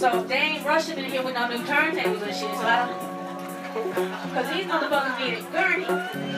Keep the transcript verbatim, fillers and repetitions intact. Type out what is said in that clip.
So they ain't rushing in here with no new turntables and shit. So I don't. Because these motherfuckers need a gurney.